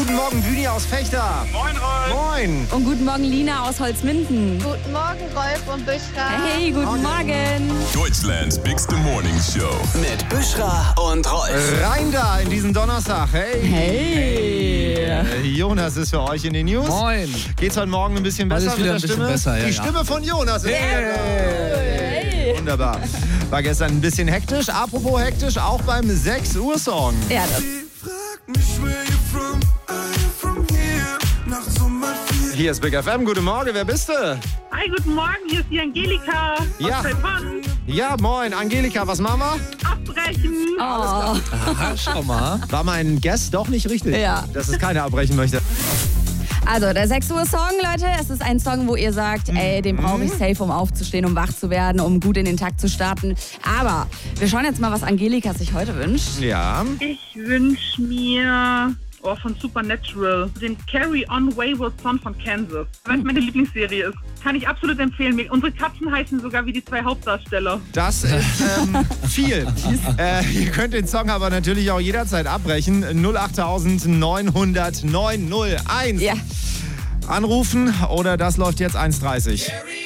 Guten Morgen, Bühni aus Fechter. Moin, Rolf. Moin. Und guten Morgen, Lina aus Holzminden. Guten Morgen, Rolf und Büschra. Hey, guten Morgen. Deutschlands Big Morning Show. Mit Büschra und Rolf. Rein da in diesen Donnerstag. Hey. Jonas ist für euch in den News. Moin. Geht's heute Morgen ein bisschen besser Heute ist wieder mit der ein bisschen Stimme? besser, ja, Die ja. Stimme von Jonas ist wunderbar. War gestern ein bisschen hektisch. Apropos hektisch, auch beim 6 Uhr Song. Ja, das Hier ist Big FM. Guten Morgen, wer bist du? Hi, guten Morgen, hier ist die Angelika Ja. aus Taiwan. Ja, moin, Angelika, was machen wir? Abbrechen. Oh. Aha, schau mal. War mein Guest doch nicht richtig? Ja. Dass es keiner abbrechen möchte. Also, der 6 Uhr Song, Leute, es ist ein Song, wo ihr sagt, ey, den brauche ich safe, um aufzustehen, um wach zu werden, um gut in den Tag zu starten. Aber wir schauen jetzt mal, was Angelika sich heute wünscht. Ja. Ich wünsche mir von Supernatural den Carry On Wayward Son von Kansas, weil es meine Lieblingsserie ist. Kann ich absolut empfehlen. Unsere Katzen heißen sogar wie die 2 Hauptdarsteller. Das ist viel. Ihr könnt den Song aber natürlich auch jederzeit abbrechen. 08900 901. Ja. Anrufen oder das läuft jetzt 1:30.